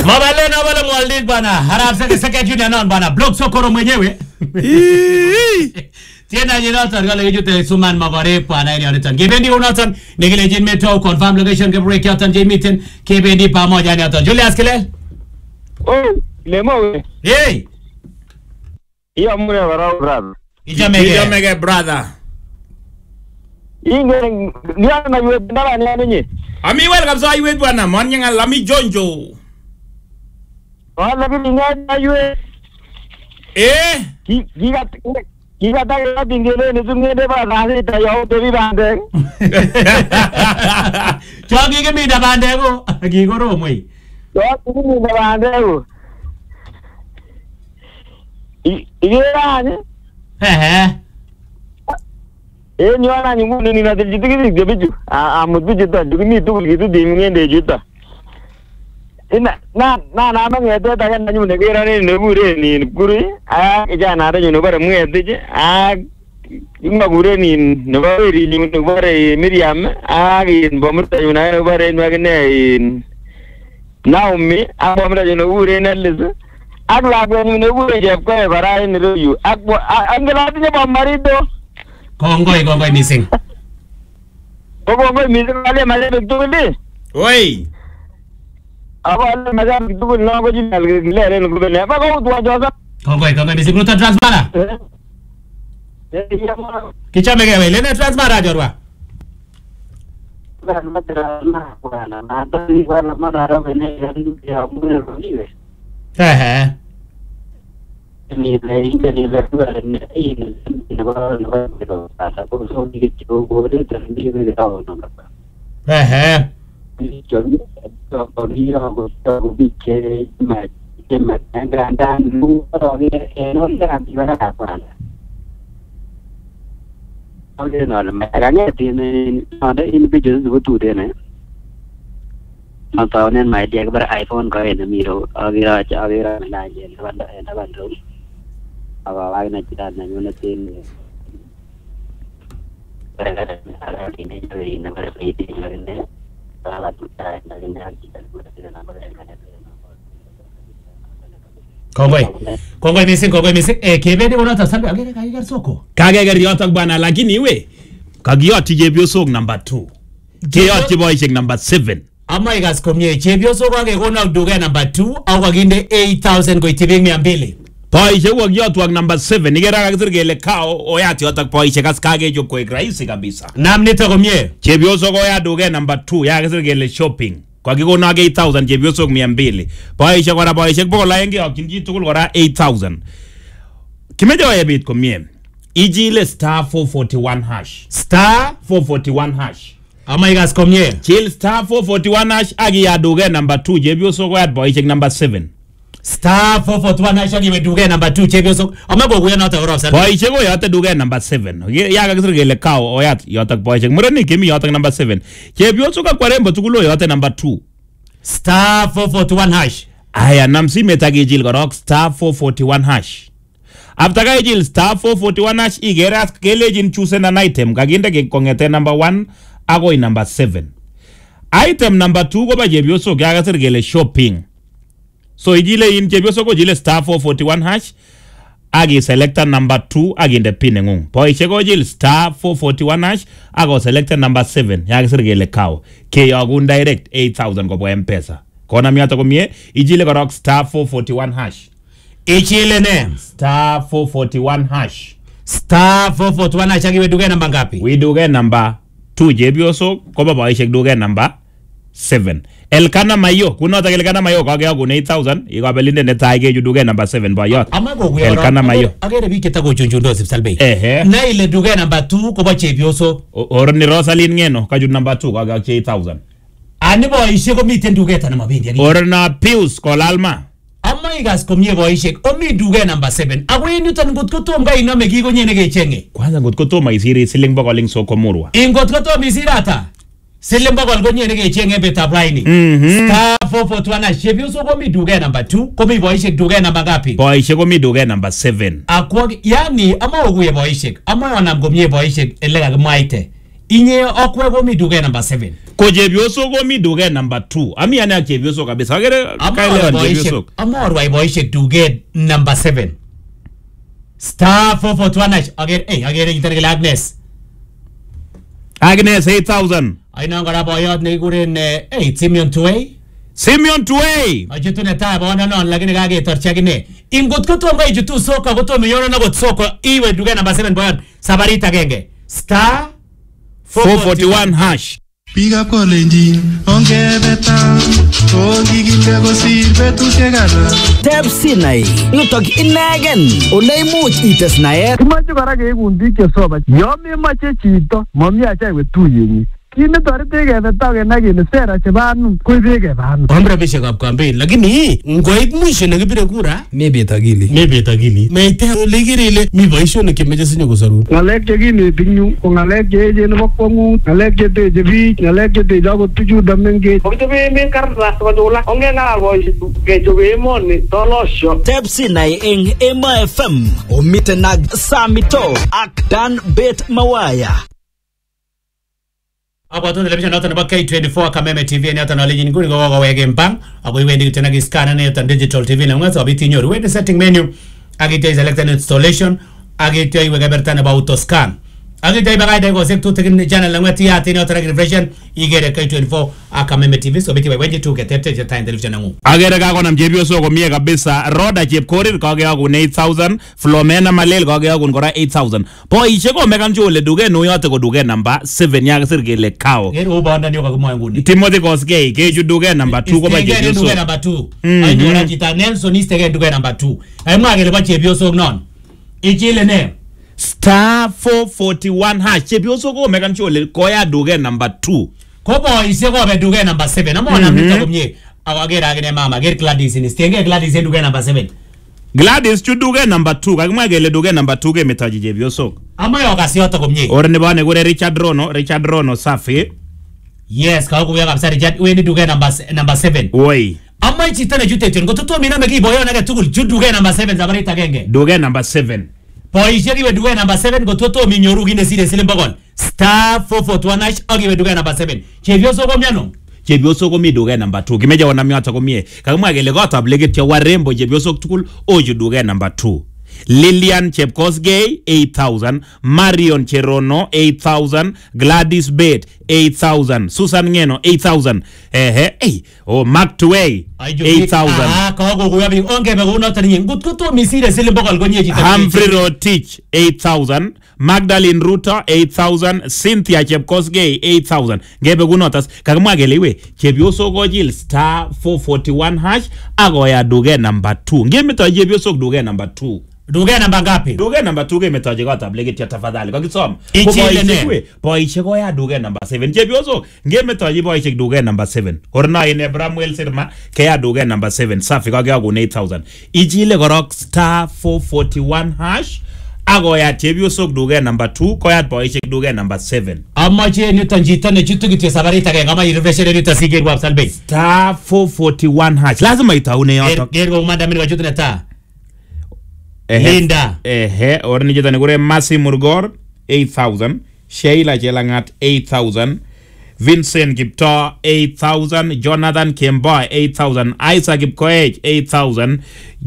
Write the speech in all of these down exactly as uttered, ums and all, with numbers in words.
Mabale na wale mwaldit bana. Harap seke seke junior non bana. Blok sokoro mwenyewe. Tiena jinotan kala ijute suman magare bana ini onitan. Kebendi unotan nikile jin meto confirm location ke break yotan jin meeting. Kebendi pamoja ni yotan. Julius Kile. Oh, lemo. Hey. Iya mune warau brother. Ijamege. Ijamege brother. Inge niya na yue ndala ni anunyi. Ami welcome so iwe bwana mwanya lami jonjo. Wala bi niya na yue. Eh? Ki kiga kiga ta ya bingele ni zungene ba rasi ta yo devi bande. Chogi ke mi da bande ko. Ki ko ro moi. Yo ki mi da bande ko. I ira ni. He he. Eh ni wana ni mungu ni na jitu ki de biju. A amudu jita dugni tu gitu di ngende jita. Ina na na na mangete ta kan nyu ne gira ni ne bure ni guri a ija na ra nyu bare mungete je a imma gure ni ne bare ri ni ne bare Miriam a in bomurta yu na ne bare no ne Naomi a bomurta yu ne gure ne lezu ak la be ni ne gure je ko e bara ni ro yu ak angela ti ba marido Kongoi kongoi missing. ko kongoi missing ale male be tu ni Oi. Awal mazam gitu pun nak kau jual gila ada nak beli apa kau tuan jual apa? Kongoi kongoi missing nutan transmara. Eh, iya mana? Kicha mege we lene transmara jorwa. Bukan macam mana bukan. Nanti di mana mana ada benda yang dia mula beli we. He he. Ini lagi ini lagi ada ini ini baru baru itu. Asal kau so dikit kau boleh terhenti we tahu nama. He he. Jadi kalau dia aku aku bicara macam macam grandan lu kalau dia enos kan tidak apa. Kalau dia nak macamnya ini ada ini bijak betul dia ni. Atau ni mai dia kepada iPhone kau ini miro, agira agira mana je, nampak nampak tu. Awak lagi nak cerita nak nanti ni. Ada ada ini jadi nampak ini jadi. Kongoi. Kongoi missing kongoi missing. Eh kebeni unata sambe agere kagigar soko. Kageger yotok bwana lakini we kagiyoti chepyosok number two. Keyoti boishek number seven. Ama igas komye chepyosok age kona duga number two au kaginde eight thousand koitibeng mia mbili. Boishek wakiyotwak number seven. Igera kakisir kele kao oyat yotok boishek as kagechop koek rahisi kabisa. Nam nito komye. Chepyosok oyat duga number two yakisir kele shopping. Kakikona eight thousand chepyosok mia mbili. Boishek kora boishek bokol aeng keyokyin chi tugul kora eight thousand. Kimeche oyebit komye. Ijile star four forty-one hash. Star four forty-one hash. ama igas komye. Chill star four forty-one hash agiyat duga number two chepyosok oyat boishek number seven. Star four forty-one hash agiwe duga number two chepyosok. Ama kokuya nota orof sana. Boishek oyote duga number seven. Yakakisir kele kao oyat yotok boishek. Murenik kemi yotok number seven. Chepyosok ak warembo tugul oyote number two. Star four forty-one hash. Aya namsimet akijil korok star four forty-one hash. After kajil star four forty-one hash igeras kelejin choose an item kaginde ke kongete number one agoi number seven. Item number two koba chepyosok yakasir kele shopping. So ijile in chepyosok ko jile star four forty-one hash agi selector number two aginde pin ngung. Boishek ko jil star four forty-one hash ago selector number seven yakasir kele kao. Keyogun direct eight thousand kobo M-Pesa. Kona miyato komye ijile korok star four forty-one hash. Ichile ne Star four forty-one hash. Star four forty-one hash agiwe duga namba ngapi? We duga number two chepyosok koba boishek duga number seven. Elkana mayo kunota elkana mayo kageyogun eight thousand ikabelinde netai keju duga number seven boyot. Ama kokuya elkana mayo agere biik chetako chunchundo sipsalbei. Ehe. Na ile duga number two koba chepyosok. Or ni Rosaline ngeno kaju number two kageyok eight thousand. Ani boishek komiten dugeta na mabendi agi. Or na Pius kolalma. Ama igas komye boishek omi duga number seven. Ako yen yuton ngot ko tom ka inome kiko nye nekechenge. Kwanza ngot ko toma isiri siling bokol ing soko murwa. Ingot ko tom isirata. Siling bokol ko nye nekechenge betab raini. Mhm. Star four forty-one hash chepyosok komi duga number two komi boishek duga number ngapi? Boishek komi duga number seven. Akwa yani ama okuye boishek ama wanam komye boishek ele kakimwaite. Inye okwe komi duket number seven. Ko chepyosok komi duket number two. Ami ane ak chepyosok kabisa. Agere kaelewan chepyosok. Amorwai boisiek duket number seven. Star four forty-one hash. Agere eh agere interne kele Agnes. Agnes eight thousand. Aina ngora boyot nekikuren eh Simeon Tuwei. Simeon Tuwei. Ajutu netai bona non lakini kaketorchi akine. Ingot ko tomo ijutu soka ko tomo yoro na got soko iwe duket number seven boyot sabarit agenge. Star four forty-one hash. Piga kolenjin ongebeta ongiginde kosir betusiek alak. Tepsi nai yutok inegen ole imuch ites naet. Kimache kora keekun biik chesoman. Yo memoche chito mami acha iwe tuyenyi. Kine torete kebeta kenai kele sera chebo anum koibe kebanu. Ombre bishekab campaign lakini ngoit mwisho nekibire kura Mebet akili. mebet akili. Meite ole kirele mi boisionik chemeche sinyo kosorun. Ngalek chekineti yu ko ngalek cheechen nebo kwongut, ngalek cheteche biik, ngalek cheteche akot tuchuto mengech. Kokichobe emet kartas kochulak, ongengalal boisiek kechobe emoni tolosyo. Tepsi nai eng Emo F M omiten ak Samito ak Dan Bet Mawaya. Aba tu television noton nebo K twenty-four Kameme T V noton ole nyinguni ko kokoweke mpang ako iwendi tena kiscan noton digital T V na mwanzo abiti nyoru wewe setting menu agite select an installation agite iwe keberta nebo auto scan agite ibagaida ko sektu tekin channel la ngati ati noton refreshen igere K twenty-four Kameme T V so biti wewe tu ketete cha time television nangu Agere kakonam chepyosok komie kabisa. Roda chepkorir kakeakun eight thousand. Flomena Malel kakeakun kora eight thousand. Boisiek komekan chole duket no yote ko duket number seven yakisir kele kao. ngero ubanda ndio kakimwa nguni Timothy Koskei keju duket number two ko ba duket chepyosok. number two ayora jita Nelson istege duket number two ayma kele ba chepyosok non ichile ne Star four forty-one hash. Chepyosok komekan chole koya duket number two. ko boisiek ko be duket number seven amona mita komye akagera akine mama ger Gladys ni stenge Gladys en duket number seven Gladys chu duket number two. Kakimwa kele duket number two ke metaji chepyosok. ama yo kasiota komye Or ne bane kure Richard Rono, Richard Rono safi. yes ka ko ya kabisa Richard we ni duket number number seven Oi. ama chita na jute tun ko to mina meki boyo na tugul ju duket number seven zabarita genge Duket number seven. boisiek iwe duket number seven ko to mi nyoru kine sire silim bogol star four forty-one hash agiwe duket number seven chevyoso ko miano Chepyosok komi duket number two. Kimeja wanam yoto komie. Kakimwa kele kotab legit che warembo chepyosok tugul oju duket number two. Lillian Chepkosgei eight thousand, Marion Cherono eight thousand, Gladys Bet eight thousand, Susan Ngeno eight thousand. Eh eh oh Mark Tuwei eight thousand. Ah ko ko ko yabi onge be uno tani ngut ko to misire silim bogol gonye jita Humphrey Rotich eight thousand, Magdalene Ruto eight thousand, Cynthia Chepkosgei eight thousand. Ngebe kunotas kakimwa kele iwe chepyosok kojil star four forty-one hash akoya duket number two. Ngemito chepyosok duket number two. duket number ngapi Duket number two ke metoje kotab legit ya tafadhali kakisoma. Ichile ne Boisiek koya duket number seven. Chepyosok ngemetoje boisiek duket number seven. Korna ine Bramwell Sirma keya duket number seven. Safi kakekakun eight thousand. Ichile korok star four forty-one hash akoya chepyosok duket number two koyat boisiek duket number seven. amache niton jita ne chutu kityo sabarita genge ama refreshen niton siger kwa salbe Star four forty-one hash. Lazima itaune yoto. ger ko manda mimi wajutu neta Ehe. Linda Ehe, orni jeta nikure Masi Murgor eight thousand, Sheila Chelangat eight thousand, Vincent Kipto eight thousand, Jonathan Kemboy eight thousand, Isaac Kipkoech eight thousand,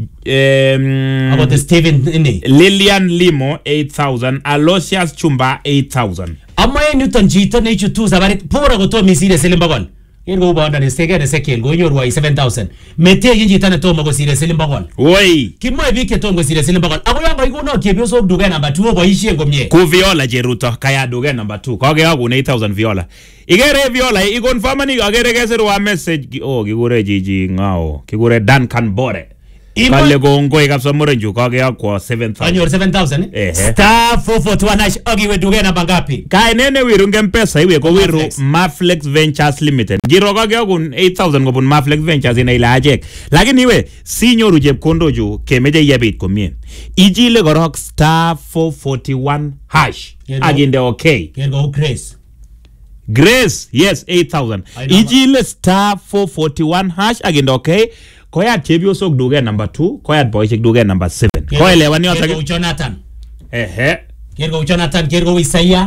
um, about Steven ini Lillian Limo eight thousand, Aloysius Chumba eight thousand. ama niton jita ne chutu sabarit pora ko to misire silim bogol ger ko banda ne stege ne sekel go nyoru wa seven thousand mete yin jita ne to mo ko sire silim bogol Woi, kimwe bi ke to ngo sire silim bogol ako yango ikono chepyosok duket number two boisie komye ku Viola Jeruto kaya duket number two. Kage akun eight thousand Viola. Igere Viola ikonfirm ni agere kesirwa message oh kikure jiji ngao. Kikure Duncan Bore. Kale kongoi kabisa murenju kage akwa seven thousand. anyor seven thousand Ehe. star four forty-one hash agiwe duket number ngapi Kai nene wiru ngempesa iwe ko wiru Maflex. Maflex Ventures Limited. Giro kage akun eight thousand kobun Maflex Ventures ina ila ajek. Lakini iwe si nyoru chepkondo ju kemeje yebit komie. Ijile korok star four forty-one hash. Yeno. Aginde okay. ger ko Grace Grace, yes, eight thousand. I know. Ijile star four forty-one hash aginde okay. Koyat chepyosok duket number two, koyat boisiek duket number seven. Koelewan yoto. ger ko Jonathan Ehe. ger ko Jonathan ger ko Isaiah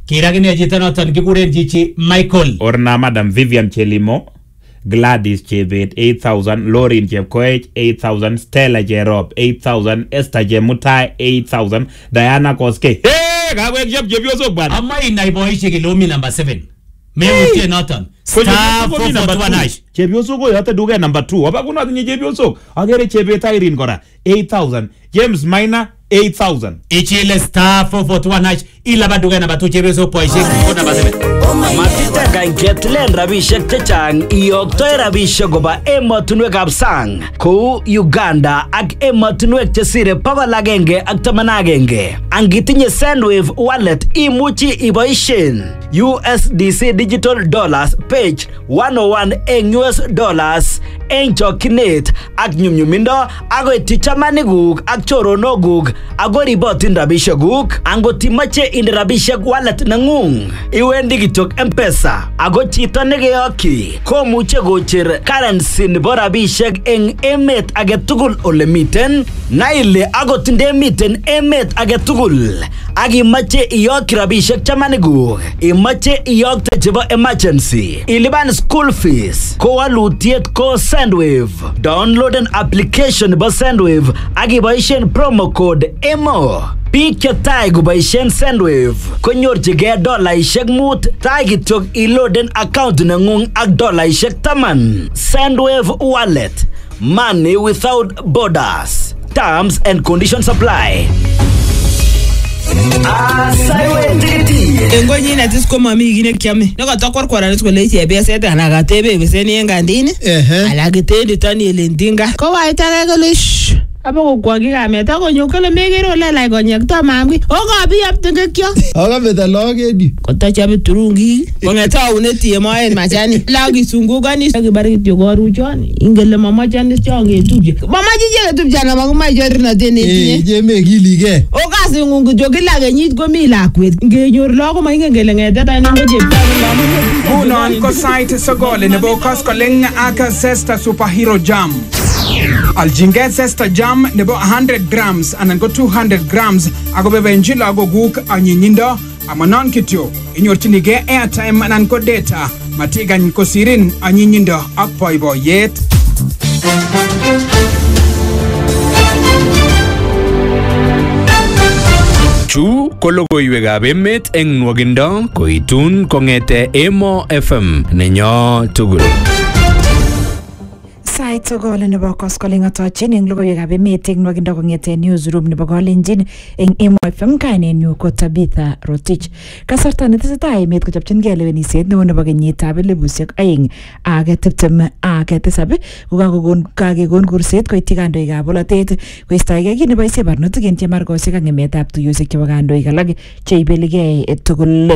kiragine chito noton kikuren chichi Michael Orna Madam Vivian Chelimo, Gladys Chebet eight thousand, Lauren Chepkoech eight thousand, Stella Jerop eight thousand, Esther Jemutai eight thousand, Diana Koske. Hey, kawek chep chepyosok bwana. ama inai boishe kilomi number seven memutie noton star four forty-one hash chepyosok koyote duket number two. Oba kuna tinye chepyosok. Agere Chebet Irene kora eight thousand, James Maina eight thousand. ichile star four forty-one hash ilaba duket number two chepyosok boishe ko number seven. Matiteka ngetilen rabishek chechang iyoktoi rabishek koba emotunwekab sang kou Uganda ak emotunwek chesire pokol agenge ak taman agenge. Angitinye Sendwave wallet imuchi iboishen U S D C Digital Dollars page one oh one eng U S dollars eng chokinet ak nyumnyumindo agoi tichamanikuk ak choronokuk ako ribotin rabishekuk. Angot imache inde rabishek wallet nengung iwendi kityok M-Pesa ako chito nekeyokyi komuche kocher currency nebo rabishek eng emet age tugul ole miten na ile akot ndemiten emet age tugul ak imache iyokyi rabishek chamanikuk, imache iyokte chebo emergency, iliban school fees, ko walutiet ko Sendwave. Download an application nebo Sendwave ak iboishen promo code E M O. Biik chetai kuboishen Sendwave konyorchigei dolaishek mut tai kityok iloaden account nengung ak dolaishek taman. Sendwave wallet, money without borders. Terms and conditions apply. Engo nyine tis ko mami gine kyame no ka korkwara nis ko leche be sete ana ga tebe be seni engandini ala gitendi tani elendinga ko waita ga golish abo ko kwagi ga meta ko nyokole megero la la go nyekta mamgi o ga bi aptenge kyo aga beta logedi ko ta chabe turungi ko ngeta uneti moen machani la gi sungu gani gi bari ti go ruchoni ingele mama chani chonge tuje mama jije tuje na magu mai jori na deni eh je me gilige o ga singu jogila ga nyit go mi la kwet ngenyor logo ma ingele ngeta ta ngo je Bunon ko site sogole nebo koskoling aka Zesta Superhero Jam. Aljinget Zesta Jam nebo one hundred grams anan ko two hundred grams ago bebe njila ago guk anyinyindo amanon kityo inyorchinige airtime anan ko data matigan ko sirin anyinyindo ak boiboiyet. Chu ko logoiwekab emet eng nwogindo koitun kongete Emo F M nenyo tugul. Sait sogol nebo koskoling atochin eng logoiwekab emet eng nwogindo kongete newsroom nebo Kalenjin eng Emo F M. Kainenyu ko Tabitha Rotich. Kasarta netesetai emet kochopchingei lewenisiet neo nebo kenyitab elibushek aeng ak tiptem ak tisab kokakokon kakekon kurset koityi kandoikab bolotet koistoegei kit neboisie barnotik eng chemargosiek ak ngemetab tuiyosiek chebo kandoik alak cheibeligei tugul.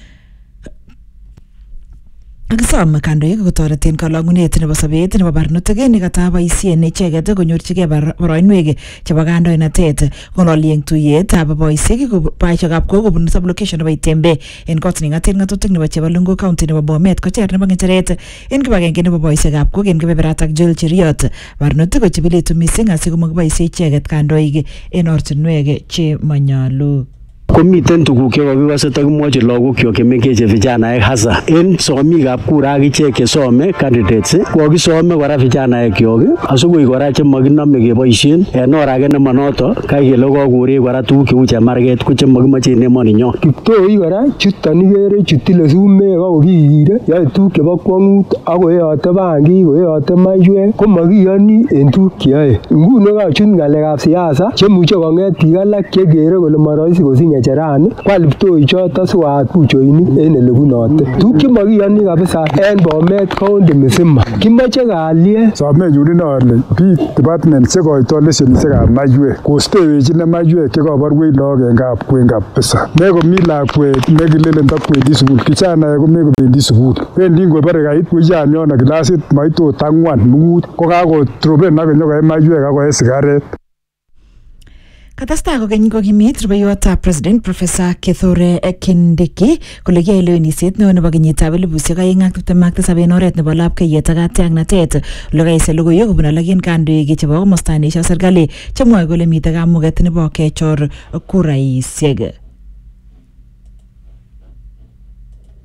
Akisom kandoik kotoreten kalongunet nebo sobet nebo barnotik nekata boisien icheket konyorchigei boroinwek chebo kandoinatet konoli eng tuiyetab boisiek boisiekab kobun sublocation nebo Itembe en kot nengaten ngatutik nebo Chebalungu County nebo Bomet kocher nebo ngecheret en kibagenge nebo boisiekab kok en kebeberatak Joel Cheriot. Barnotik kochibilitu missing asikomokiboisie icheket kandoik en ortinwek che manyalu. Komiten tuguk chekokikose takimwochi lagokyok chemengechen vijanaek hasa en somikab kura akichek chesome candidates kokisome kora vijanaekyok asikoi kora chemakinome keboisien en or age nemanoto kai kele kokore kora tuguk cheu chemarget ko chemakimoche en emoninyo. Kiptoi kora chuton ikere chutile sumek akokikire yoe tuguk chebo kwong'ut akoyote bangik koyote maiywek komakiyoni en tuguk cheyoe. Nguno kachut ng'alekab siasa chemuche kong'et biik alak chekere kole moroisi kosinye cherani kwal Kiptoi choto siwaat buchoinik en elebunote. Tuguk chemakiyoni kabisa en Bomet county mzima. Kimoche kalyet. Somenyun ale biik department chekoito lesenisiekab maiywek kostewechin maiywek chekaborwech lagok en kapkwen kabisa. Mekomi lakwet nekilelen takwendi sukul. Kijanaek komekobendi sukul. Bendi ngobore kait wiyan yono klasit maitot ang'wan mut kokakotropen ak konyokoe maiywek akoe sigaret. Katasta kokeny kokimit rubeiwotab President Professor Kithure Kindiki kole kiyoe lewenisiet neo nebo kenyitab elibushek aeng ak tiptem ak tisab en oret nebo lapkeiyet ak katiaknatet. Ole kaise logoiwek kobun alak en kandoik chebo komosta neisio serikali chemwoe kole mitei kamuget nebo kechor kuraisiek.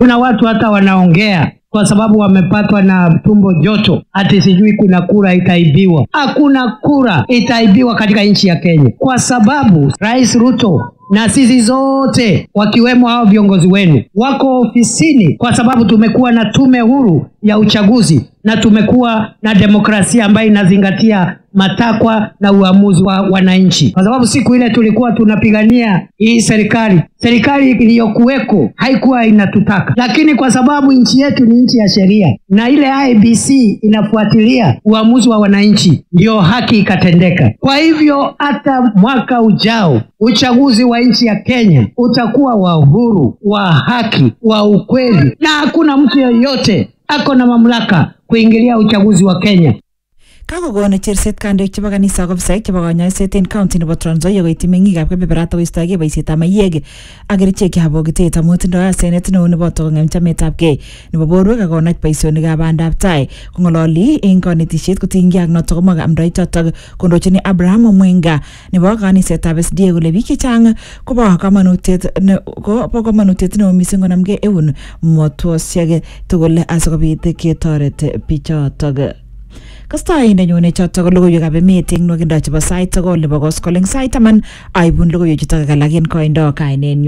Kuna watu hata wanaongea kwa sababu wamepatwa na tumbo joto, ati sijui kuna kura itaibiwa. Hakuna kura itaibiwa katika nchi ya Kenya, kwa sababu Rais Ruto na sisi zote wakiwemo hao viongozi wenu wako ofisini, kwa sababu tumekuwa na tume huru ya uchaguzi na tumekuwa na demokrasia ambayo inazingatia matakwa na uamuzi wa wananchi. Kwa sababu siku ile tulikuwa tunapigania hii serikali, serikali iliyokuweko haikuwa inatutaka, lakini kwa sababu nchi yetu ni nchi ya sheria na ile I B C inafuatilia uamuzi wa wananchi, ndio haki ikatendeka. Kwa hivyo hata mwaka ujao uchaguzi wa nchi ya Kenya utakuwa wa uhuru, wa haki, wa ukweli, na hakuna mtu yeyote ako na mamlaka kuingilia uchaguzi wa Kenya. Kakokon cherset kandoik chebo kanisa ak ofisaek chebo kanyoiset en county nebo Trans Nzoia koityi meng'ikab kebeberata koistoegei boisietab maiyek ak kerichek chebo bokitet amu tindoi asenet neo neboto kong'em chametabgei nebo borwek ak konach boisionikab bandab tai. Kong'ololi en konetisiet kotinygei ak notok komwa amdoichotok kondochini Abraham Mwenga nebo kanisetab S D A kole biik chechang kobo kamanutiet kobo kamanutiet neo mising konamgei eun motwosiek tugul asikobit ketoret bichotok. Kastai nenyone chotok logoiwekab emet eng nwokindo chebo sait sokol nebo koskoleng sait taman aibun logoiwechutok alak en koindo kainenyu.